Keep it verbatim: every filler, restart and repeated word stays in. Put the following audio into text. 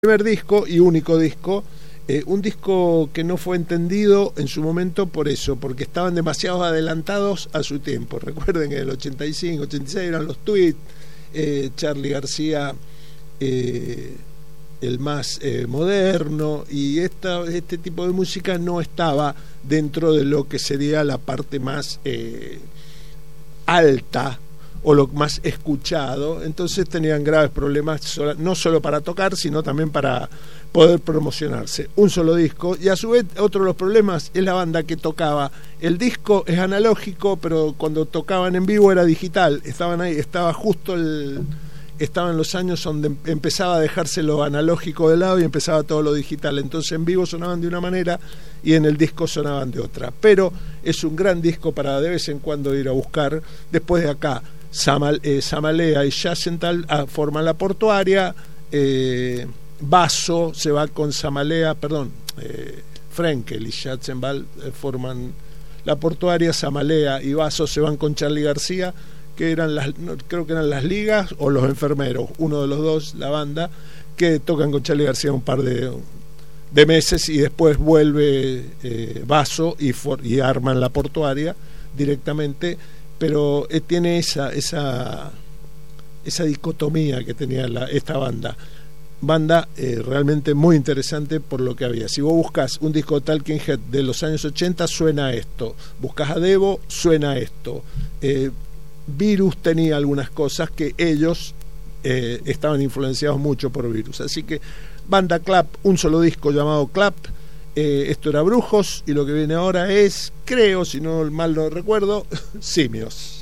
Primer disco y único disco, eh, un disco que no fue entendido en su momento por eso, porque estaban demasiado adelantados a su tiempo. Recuerden que en el ochenta y cinco, ochenta y seis eran los Tweet, eh, Charly García eh, el más eh, moderno, y esta, este tipo de música no estaba dentro de lo que sería la parte más eh, alta o lo más escuchado. Entonces tenían graves problemas, no solo para tocar, sino también para poder promocionarse. Un solo disco, y a su vez otro de los problemas es la banda que tocaba. El disco es analógico, pero cuando tocaban en vivo era digital. Estaban ahí, estaba justo el... estaban los años donde empezaba a dejarse lo analógico de lado y empezaba todo lo digital. Entonces en vivo sonaban de una manera y en el disco sonaban de otra. Pero es un gran disco para de vez en cuando ir a buscar. Después de acá, Samal, eh, Samalea y Jaczental ah, forman La Portuaria. eh, Basso se va con Samalea, perdón, eh, Frenkel y Jaczental eh, forman La Portuaria. Samalea y Basso se van con Charly García, que eran las, no, creo que eran las Ligas o los Enfermeros, uno de los dos, la banda, que tocan con Charly García un par de, de meses, y después vuelve eh, Basso y, for, y arman La Portuaria directamente. Pero eh, tiene esa esa esa dicotomía que tenía la, esta banda banda eh, realmente muy interesante por lo que había. Si vos buscas un disco de Talking Head de los años ochenta, suena esto. Buscas a Devo, suena esto. eh, Virus tenía algunas cosas que ellos eh, estaban influenciados mucho por Virus. Así que banda Clap, un solo disco llamado Clap. Eh, esto era Brujos, y lo que viene ahora es, creo, si no mal lo recuerdo, Simios.